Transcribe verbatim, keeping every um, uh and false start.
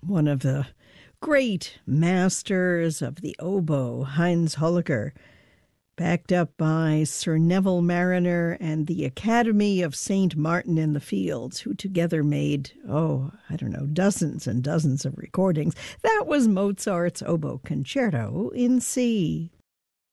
one of the great masters of the oboe, Heinz Holliger, backed up by Sir Neville Marriner and the Academy of Saint Martin in the Fields, who together made, oh, I don't know, dozens and dozens of recordings. That was Mozart's Oboe Concerto in C.